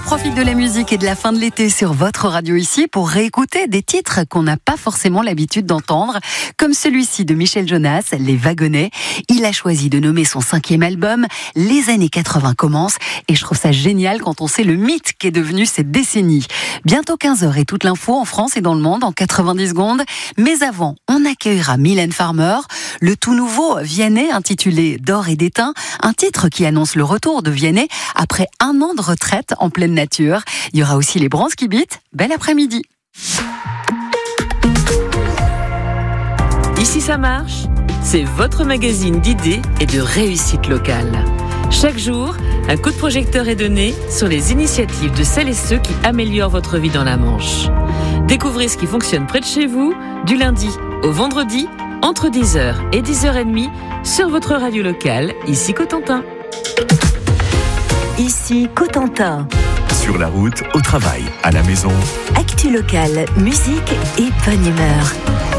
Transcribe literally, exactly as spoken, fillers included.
profite de la musique et de la fin de l'été sur votre radio ici pour réécouter des titres qu'on n'a pas forcément l'habitude d'entendre, comme celui-ci de Michel Jonas, Les Wagonnets. Il a choisi de nommer son cinquième album Les années quatre-vingts commencent, et je trouve ça génial quand on sait le mythe qu'est devenu cette décennie. Bientôt quinze heures et toute l'info en France et dans le monde en quatre-vingt-dix secondes. Mais avant, on accueillera Mylène Farmer, le tout nouveau Vianney intitulé D'or et d'étain, un titre qui annonce le retour de Vianney après un an de retraite en pleine nature. Il y aura aussi les Bronzes qui bitent. Bel après-midi. Ici ça marche, c'est votre magazine d'idées et de réussite locale. Chaque jour, un coup de projecteur est donné sur les initiatives de celles et ceux qui améliorent votre vie dans la Manche. Découvrez ce qui fonctionne près de chez vous, du lundi au vendredi, entre dix heures et dix heures trente sur votre radio locale, ici Cotentin. Ici Cotentin. Sur la route, au travail, à la maison. Actu locale, musique et bonne humeur.